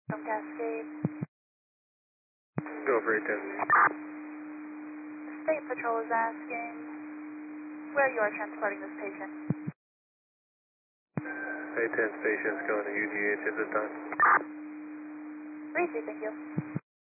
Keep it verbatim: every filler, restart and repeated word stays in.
From Cascade. Go for eight ten. State Patrol is asking where you are transporting this patient. eight ten patient's going to U G H at this time. Briefly, thank you.